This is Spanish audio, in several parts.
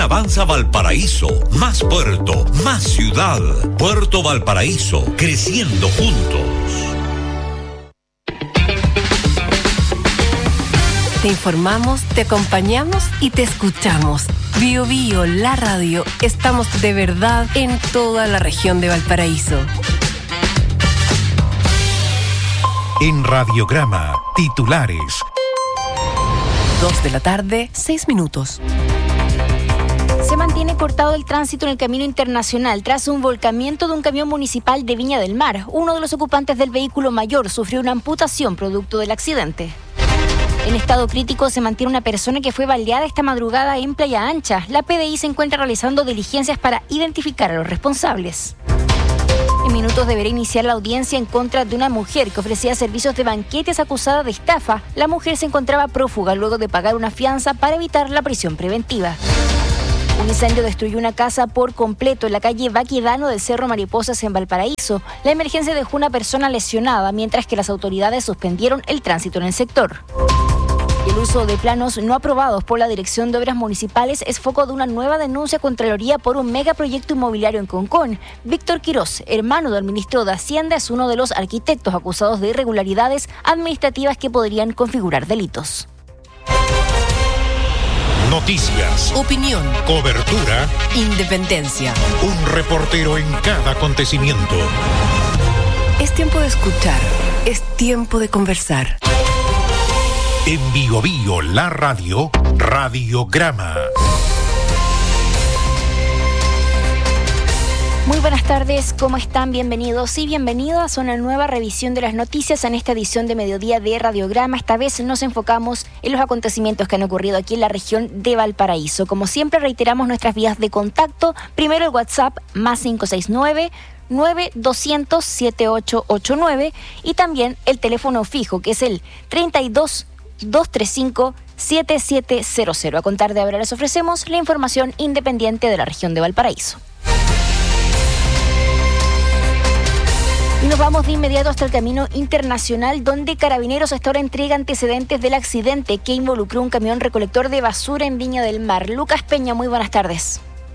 Avanza Valparaíso, más puerto, más ciudad. Puerto Valparaíso, creciendo juntos. Te informamos, te acompañamos y te escuchamos. Bio Bio, la radio. Estamos de verdad en toda la región de Valparaíso. En Radiograma, titulares. 2:06 p.m. Se mantiene cortado el tránsito en el camino internacional tras un volcamiento de un camión municipal de Viña del Mar. Uno de los ocupantes del vehículo mayor sufrió una amputación producto del accidente. En estado crítico se mantiene una persona que fue baleada esta madrugada en Playa Ancha. La PDI se encuentra realizando diligencias para identificar a los responsables. En minutos deberá iniciar la audiencia en contra de una mujer que ofrecía servicios de banquetes acusada de estafa. La mujer se encontraba prófuga luego de pagar una fianza para evitar la prisión preventiva. Un incendio destruyó una casa por completo en la calle Baquedano del Cerro Mariposas en Valparaíso. La emergencia dejó una persona lesionada, mientras que las autoridades suspendieron el tránsito en el sector. El uso de planos no aprobados por la Dirección de Obras Municipales es foco de una nueva denuncia contra Contraloría por un megaproyecto inmobiliario en Concón. Víctor Quirós, hermano del ministro de Hacienda, es uno de los arquitectos acusados de irregularidades administrativas que podrían configurar delitos. Noticias, Opinión, cobertura, independencia. un reportero en cada acontecimiento. Es tiempo de escuchar, es tiempo de conversar. En Bio Bio, la radio, Radiograma. Muy buenas tardes, ¿cómo están? Bienvenidos y bienvenidas a una nueva revisión de las noticias en esta edición de mediodía de Radiograma. Esta vez nos enfocamos en los acontecimientos que han ocurrido aquí en la región de Valparaíso. Como siempre, reiteramos nuestras vías de contacto. Primero el WhatsApp +569 9200 7889 y también el teléfono fijo, que es el 32-235-7700. A contar de ahora les ofrecemos la información independiente de la región de Valparaíso. Y nos vamos de inmediato hasta el camino internacional, donde Carabineros hasta ahora entrega antecedentes del accidente que involucró un camión recolector de basura en Viña del Mar. Lucas Peña, muy buenas tardes.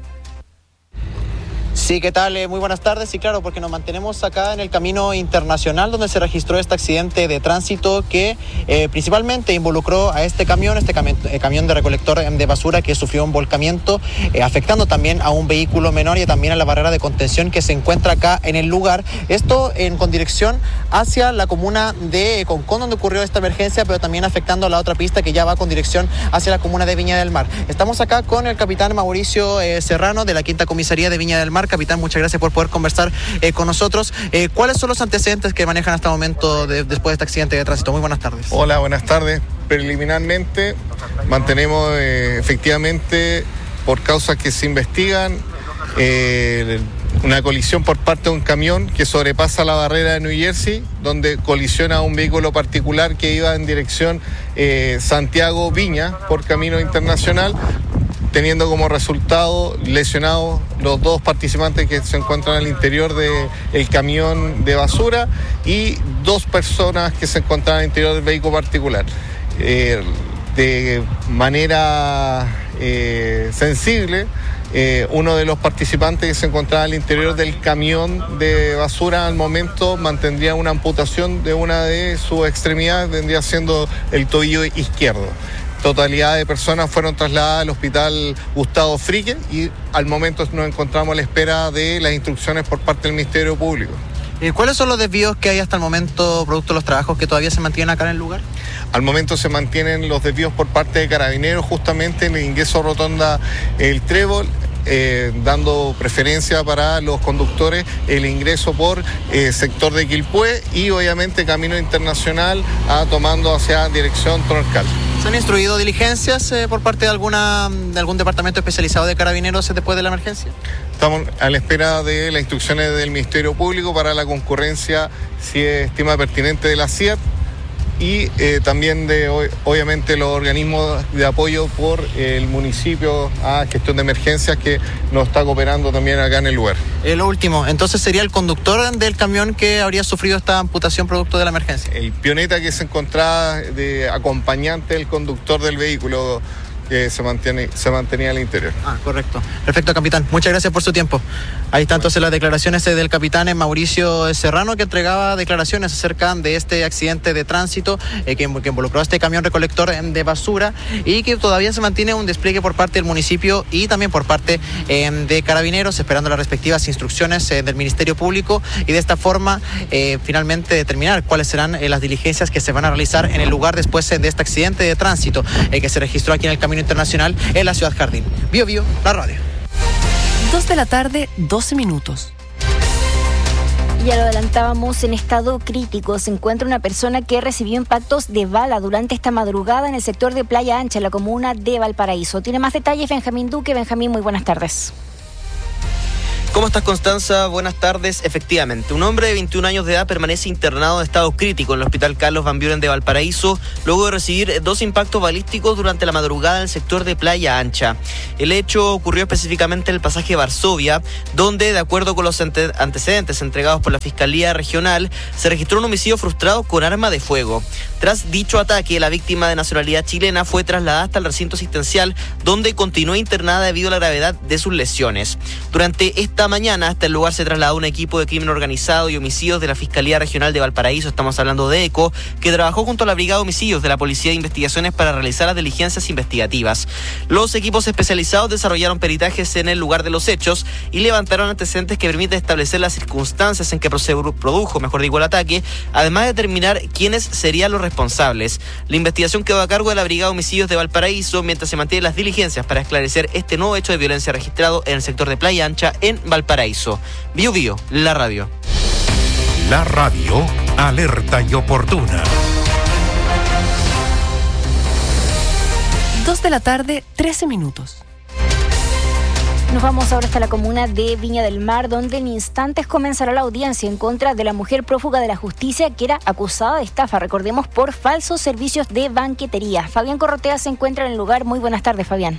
Sí, ¿qué tal? Muy buenas tardes. Y claro, porque nos mantenemos acá en el camino internacional donde se registró este accidente de tránsito que principalmente involucró a este camión de recolector de basura que sufrió un volcamiento, afectando también a un vehículo menor y también a la barrera de contención que se encuentra acá en el lugar. Esto con dirección hacia la comuna de Concón, donde ocurrió esta emergencia, pero también afectando a la otra pista que ya va con dirección hacia la comuna de Viña del Mar. Estamos acá con el capitán Mauricio Serrano de la Quinta Comisaría de Viña del Mar. Capitán, muchas gracias por poder conversar con nosotros. ¿Cuáles son los antecedentes que manejan hasta el momento después de este accidente de tránsito? Muy buenas tardes. Hola, buenas tardes. Preliminarmente mantenemos efectivamente, por causas que se investigan, una colisión por parte de un camión que sobrepasa la barrera de New Jersey, donde colisiona a un vehículo particular que iba en dirección Santiago-Viña por camino internacional, teniendo como resultado lesionados los dos participantes que se encuentran al interior del camión de basura y dos personas que se encontraban al interior del vehículo particular. De manera sensible, uno de los participantes que se encontraba al interior del camión de basura al momento mantendría una amputación de una de sus extremidades, vendría siendo el tobillo izquierdo. Totalidad de personas fueron trasladadas al hospital Gustavo Frique y al momento nos encontramos a la espera de las instrucciones por parte del Ministerio Público. ¿Cuáles son los desvíos que hay hasta el momento producto de los trabajos que todavía se mantienen acá en el lugar? Al momento se mantienen los desvíos por parte de Carabineros justamente en el ingreso a Rotonda El Trébol, dando preferencia para los conductores el ingreso por sector de Quilpué y obviamente camino internacional tomando hacia dirección Troncal. ¿Se han instruido diligencias por parte de algún departamento especializado de Carabineros después de la emergencia? Estamos a la espera de las instrucciones del Ministerio Público para la concurrencia, si estima pertinente, de la CIAT y también de, obviamente, los organismos de apoyo por el municipio a gestión de emergencias que nos está cooperando también acá en el lugar. Lo último, entonces sería el conductor del camión que habría sufrido esta amputación producto de la emergencia. El pioneta que se encontraba de acompañante del conductor del vehículo, se mantenía al interior. Correcto. Perfecto, capitán. Muchas gracias por su tiempo. Ahí están entonces las declaraciones del capitán Mauricio Serrano, que entregaba declaraciones acerca de este accidente de tránsito que involucró a este camión recolector de basura y que todavía se mantiene un despliegue por parte del municipio y también por parte de Carabineros, esperando las respectivas instrucciones del Ministerio Público y de esta forma finalmente determinar cuáles serán las diligencias que se van a realizar en el lugar después de este accidente de tránsito que se registró aquí en el Camino Internacional en la Ciudad Jardín. Bio Bio, la radio. 2 de la tarde, 12 minutos. Ya lo adelantábamos, en estado crítico se encuentra una persona que recibió impactos de bala durante esta madrugada en el sector de Playa Ancha, en la comuna de Valparaíso. Tiene más detalles Benjamín Duque. Benjamín, muy buenas tardes. ¿Cómo estás, Constanza? Buenas tardes. Efectivamente, un hombre de 21 años de edad permanece internado en estado crítico en el Hospital Carlos Van Buren de Valparaíso, luego de recibir 2 impactos balísticos durante la madrugada en el sector de Playa Ancha. El hecho ocurrió específicamente en el pasaje Varsovia, donde, de acuerdo con los antecedentes entregados por la Fiscalía Regional, se registró un homicidio frustrado con arma de fuego. Tras dicho ataque, la víctima de nacionalidad chilena fue trasladada hasta el recinto asistencial, donde continuó internada debido a la gravedad de sus lesiones. Durante esta mañana, hasta el lugar se trasladó un equipo de crimen organizado y homicidios de la Fiscalía Regional de Valparaíso, estamos hablando de ECO, que trabajó junto a la Brigada de Homicidios de la Policía de Investigaciones para realizar las diligencias investigativas. Los equipos especializados desarrollaron peritajes en el lugar de los hechos y levantaron antecedentes que permiten establecer las circunstancias en que produjo, el ataque, además de determinar quiénes serían los responsables. La investigación quedó a cargo de la Brigada de Homicidios de Valparaíso, mientras se mantienen las diligencias para esclarecer este nuevo hecho de violencia registrado en el sector de Playa Ancha en Valparaíso. Bio Bio, la radio. La radio, alerta y oportuna. 2 de la tarde, 13 minutos. Nos vamos ahora hasta la comuna de Viña del Mar, donde en instantes comenzará la audiencia en contra de la mujer prófuga de la justicia que era acusada de estafa, recordemos, por falsos servicios de banquetería. Fabián Corrotea se encuentra en el lugar. Muy buenas tardes, Fabián.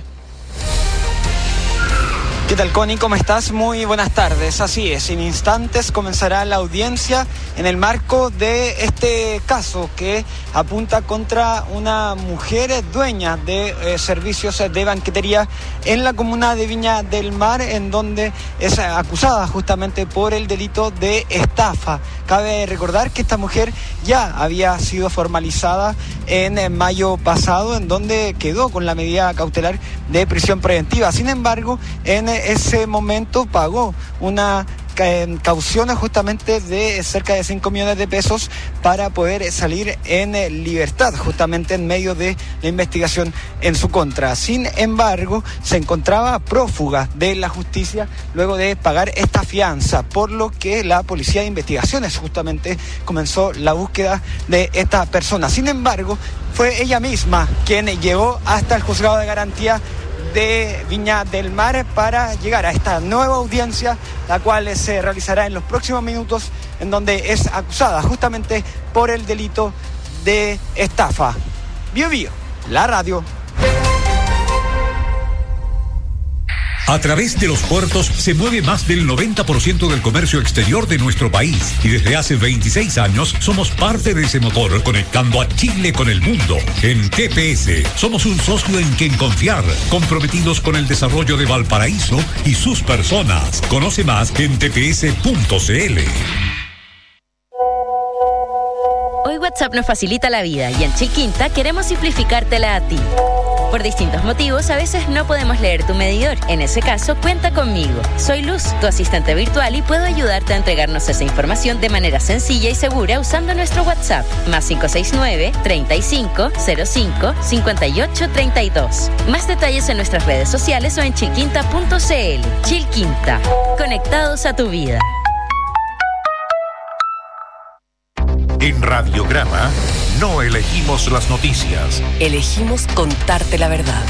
¿Qué tal, Connie? ¿Cómo estás? Muy buenas tardes. Así es, en instantes comenzará la audiencia en el marco de este caso que apunta contra una mujer dueña de servicios de banquetería en la comuna de Viña del Mar, en donde es acusada justamente por el delito de estafa. Cabe recordar que esta mujer ya había sido formalizada en mayo pasado, en donde quedó con la medida cautelar de prisión preventiva. Sin embargo, en ese momento pagó una caución justamente de cerca de 5 millones de pesos para poder salir en libertad, justamente en medio de la investigación en su contra. Sin embargo, se encontraba prófuga de la justicia luego de pagar esta fianza, por lo que la Policía de Investigaciones justamente comenzó la búsqueda de esta persona. Sin embargo, fue ella misma quien llevó hasta el juzgado de garantía de Viña del Mar para llegar a esta nueva audiencia, la cual se realizará en los próximos minutos, en donde es acusada justamente por el delito de estafa. Bio Bio, la radio. A través de los puertos se mueve más del 90% del comercio exterior de nuestro país y desde hace 26 años somos parte de ese motor conectando a Chile con el mundo. En TPS somos un socio en quien confiar, comprometidos con el desarrollo de Valparaíso y sus personas. Conoce más en tps.cl. Hoy WhatsApp nos facilita la vida y en Chilquinta queremos simplificártela a ti. Por distintos motivos, a veces no podemos leer tu medidor. En ese caso, cuenta conmigo. Soy Luz, tu asistente virtual, y puedo ayudarte a entregarnos esa información de manera sencilla y segura usando nuestro WhatsApp, más 569-3505-5832. Más detalles en nuestras redes sociales o en chilquinta.cl. Chilquinta, conectados a tu vida. En Radiograma no elegimos las noticias. Elegimos contarte la verdad.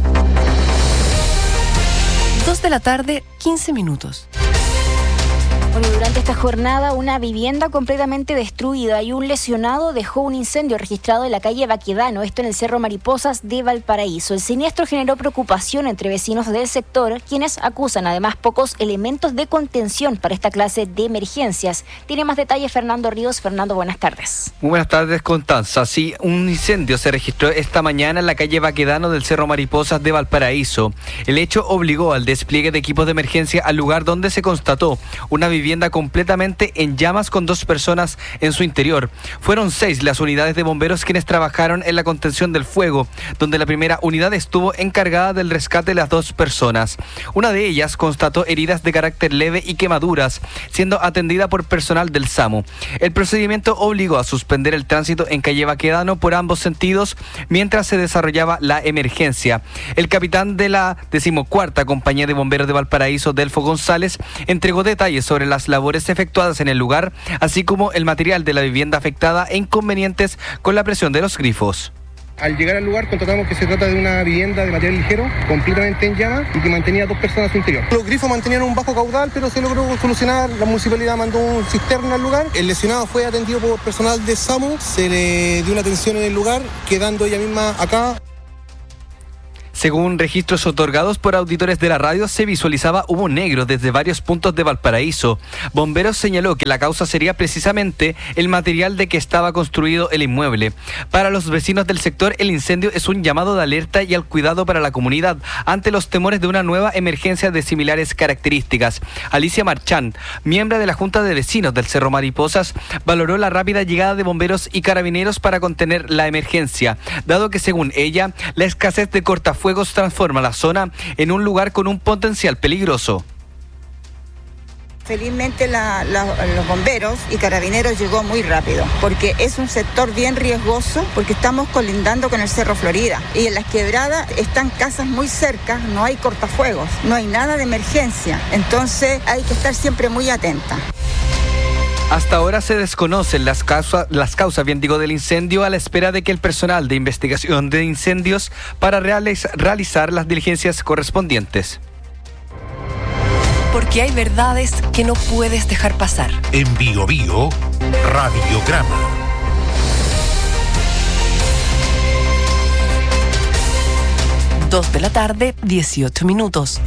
2 de la tarde, 15 minutos. Bueno, durante esta jornada, una vivienda completamente destruida y un lesionado dejó un incendio registrado en la calle Baquedano, esto en el Cerro Mariposas de Valparaíso. El siniestro generó preocupación entre vecinos del sector, quienes acusan además pocos elementos de contención para esta clase de emergencias. Tiene más detalles Fernando Ríos. Fernando, buenas tardes. Muy buenas tardes, Constanza. Sí, un incendio se registró esta mañana en la calle Baquedano del Cerro Mariposas de Valparaíso. El hecho obligó al despliegue de equipos de emergencia al lugar donde se constató una vivienda completamente en llamas con 2 personas en su interior. Fueron 6 las unidades de bomberos quienes trabajaron en la contención del fuego, donde la primera unidad estuvo encargada del rescate de las 2 personas. Una de ellas constató heridas de carácter leve y quemaduras, siendo atendida por personal del SAMU. El procedimiento obligó a suspender el tránsito en calle Baquedano por ambos sentidos mientras se desarrollaba la emergencia. El capitán de la 14ª Compañía de Bomberos de Valparaíso, Delfo González, entregó detalles sobre las labores efectuadas en el lugar, así como el material de la vivienda afectada e inconvenientes con la presión de los grifos. Al llegar al lugar constatamos que se trata de una vivienda de material ligero, completamente en llamas y que mantenía 2 personas en su interior. Los grifos mantenían un bajo caudal, pero se logró solucionar. La municipalidad mandó un cisterna al lugar. El lesionado fue atendido por personal de SAMU, se le dio una atención en el lugar, quedando ella misma acá. Según registros otorgados por auditores de la radio, se visualizaba humo negro desde varios puntos de Valparaíso. Bomberos señaló que la causa sería precisamente el material de que estaba construido el inmueble. Para los vecinos del sector, el incendio es un llamado de alerta y al cuidado para la comunidad ante los temores de una nueva emergencia de similares características. Alicia Marchán, miembro de la Junta de Vecinos del Cerro Mariposas, valoró la rápida llegada de bomberos y carabineros para contener la emergencia, dado que según ella, la escasez de cortafuegos transforma la zona en un lugar con un potencial peligroso. Felizmente los bomberos y carabineros llegó muy rápido, porque es un sector bien riesgoso, porque estamos colindando con el Cerro Florida y en las quebradas están casas muy cerca, no hay cortafuegos, no hay nada de emergencia, entonces hay que estar siempre muy atenta. Hasta ahora se desconocen las causas del incendio, a la espera de que el personal de investigación de incendios para realizar las diligencias correspondientes. Porque hay verdades que no puedes dejar pasar. En Bio Bio, Radiograma. Dos de la tarde, 18 minutos.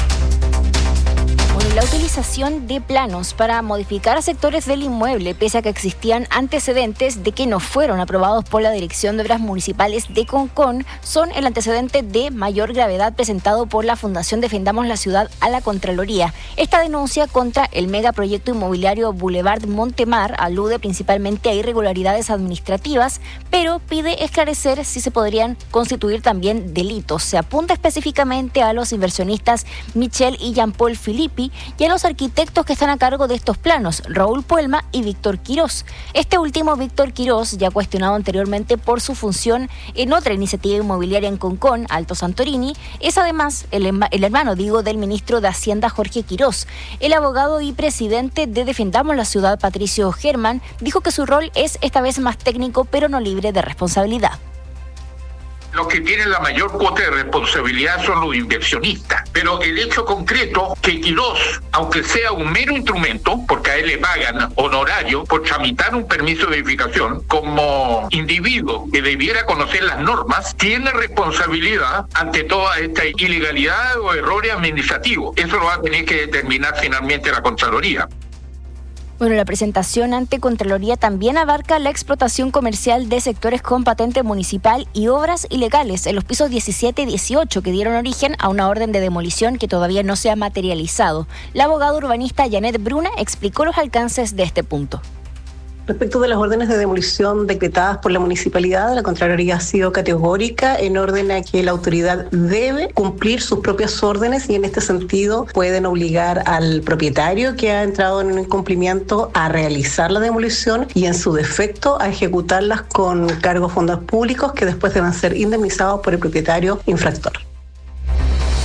La utilización de planos para modificar sectores del inmueble, pese a que existían antecedentes de que no fueron aprobados por la Dirección de Obras Municipales de Concón, son el antecedente de mayor gravedad presentado por la Fundación Defendamos la Ciudad a la Contraloría. Esta denuncia contra el megaproyecto inmobiliario Boulevard Montemar alude principalmente a irregularidades administrativas, pero pide esclarecer si se podrían constituir también delitos. Se apunta específicamente a los inversionistas Michel y Jean-Paul Filippi y a los arquitectos que están a cargo de estos planos, Raúl Puelma y Víctor Quirós. Este último, Víctor Quirós, ya cuestionado anteriormente por su función en otra iniciativa inmobiliaria en Concón, Alto Santorini, es además el hermano del ministro de Hacienda, Jorge Quirós. El abogado y presidente de Defendamos la Ciudad, Patricio Germán, dijo que su rol es esta vez más técnico, pero no libre de responsabilidad. Los que tienen la mayor cuota de responsabilidad son los inversionistas. Pero el hecho concreto que Quirós, aunque sea un mero instrumento, porque a él le pagan honorario por tramitar un permiso de edificación, como individuo que debiera conocer las normas, tiene responsabilidad ante toda esta ilegalidad o errores administrativos. Eso lo va a tener que determinar finalmente la Contraloría. Bueno, la presentación ante Contraloría también abarca la explotación comercial de sectores con patente municipal y obras ilegales en los pisos 17 y 18 que dieron origen a una orden de demolición que todavía no se ha materializado. La abogada urbanista Janet Bruna explicó los alcances de este punto. Respecto de las órdenes de demolición decretadas por la municipalidad, la Contraloría ha sido categórica en orden a que la autoridad debe cumplir sus propias órdenes y en este sentido pueden obligar al propietario que ha entrado en un incumplimiento a realizar la demolición y en su defecto a ejecutarlas con cargos a fondos públicos que después deben ser indemnizados por el propietario infractor.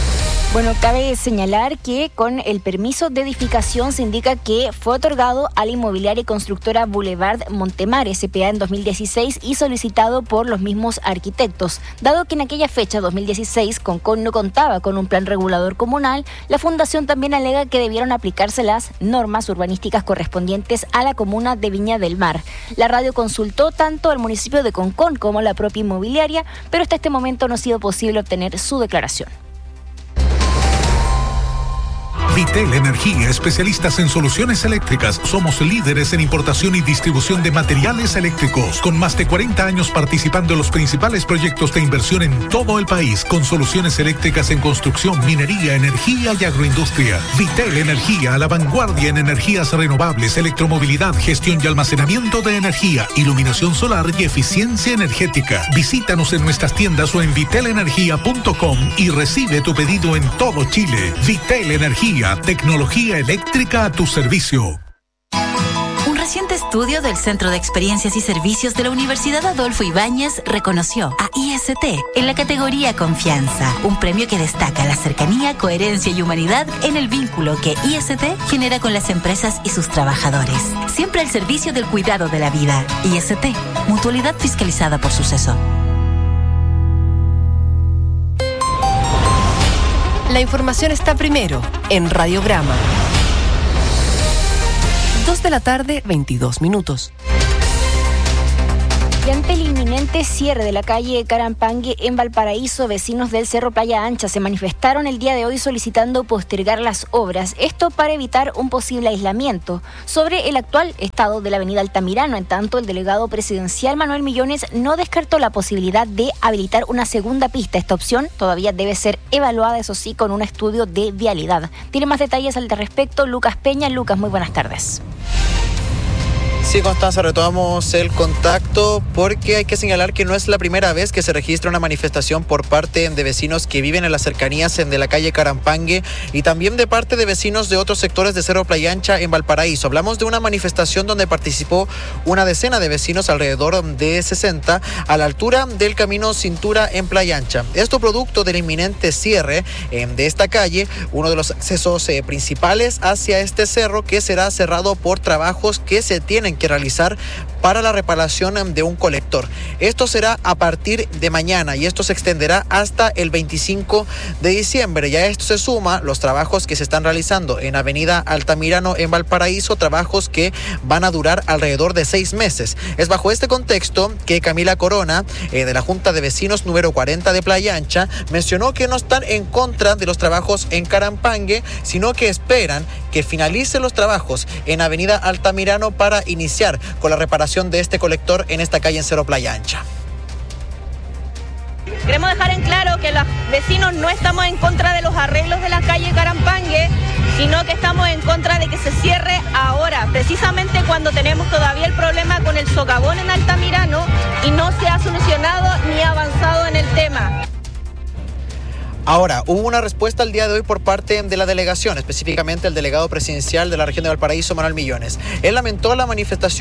Bueno, cabe señalar que con el permiso de edificación se indica que fue otorgado a la inmobiliaria y constructora Boulevard Montemar S.p.A. en 2016 y solicitado por los mismos arquitectos. Dado que en aquella fecha, 2016, Concon no contaba con un plan regulador comunal, la Fundación también alega que debieron aplicarse las normas urbanísticas correspondientes a la comuna de Viña del Mar. La radio consultó tanto al municipio de Concon como a la propia inmobiliaria, pero hasta este momento no ha sido posible obtener su declaración. Vitel Energía, especialistas en soluciones eléctricas. Somos líderes en importación y distribución de materiales eléctricos, con más de 40 años participando en los principales proyectos de inversión en todo el país, con soluciones eléctricas en construcción, minería, energía y agroindustria. Vitel Energía, a la vanguardia en energías renovables, electromovilidad, gestión y almacenamiento de energía, iluminación solar y eficiencia energética. Visítanos en nuestras tiendas o en vitelenergia.com y recibe tu pedido en todo Chile. Vitel Energía, tecnología eléctrica a tu servicio. Un reciente estudio del Centro de Experiencias y Servicios de la Universidad Adolfo Ibáñez reconoció a IST en la categoría Confianza, un premio que destaca la cercanía, coherencia y humanidad en el vínculo que IST genera con las empresas y sus trabajadores. Siempre al servicio del cuidado de la vida. IST, mutualidad fiscalizada por Suceso. La información está primero en Radiograma. 2:22 p.m. Y ante el inminente cierre de la calle Carampangue en Valparaíso, vecinos del Cerro Playa Ancha se manifestaron el día de hoy solicitando postergar las obras. Esto para evitar un posible aislamiento. Sobre el actual estado de la avenida Altamirano, en tanto, el delegado presidencial Manuel Millones no descartó la posibilidad de habilitar una segunda pista. Esta opción todavía debe ser evaluada, eso sí, con un estudio de vialidad. Tiene más detalles al respecto Lucas Peña. Lucas, muy buenas tardes. Sí, Constanza, retomamos el contacto porque hay que señalar que no es la primera vez que se registra una manifestación por parte de vecinos que viven en las cercanías de la calle Carampangue y también de parte de vecinos de otros sectores de Cerro Playa Ancha en Valparaíso. Hablamos de una manifestación donde participó una decena de vecinos, alrededor de 60, a la altura del camino Cintura en Playa Ancha. Esto producto del inminente cierre de esta calle, uno de los accesos principales hacia este cerro, que será cerrado por trabajos que se tienen que realizar para la reparación de un colector. Esto será a partir de mañana y esto se extenderá hasta el 25 de diciembre. Y a esto se suma los trabajos que se están realizando en Avenida Altamirano en Valparaíso, trabajos que van a durar alrededor de 6 meses. Es bajo este contexto que Camila Corona, de la Junta de Vecinos número 40 de Playa Ancha, mencionó que no están en contra de los trabajos en Carampangue, sino que esperan que finalicen los trabajos en Avenida Altamirano para iniciar con la reparación de este colector en esta calle en Cerro Playa Ancha. Queremos dejar en claro que los vecinos no estamos en contra de los arreglos de la calle Carampangue, sino que estamos en contra de que se cierre ahora, precisamente cuando tenemos todavía el problema con el socavón en Altamirano y no se ha solucionado ni avanzado en el tema. Ahora, hubo una respuesta el día de hoy por parte de la delegación, específicamente el delegado presidencial de la región de Valparaíso, Manuel Millones. Él lamentó la manifestación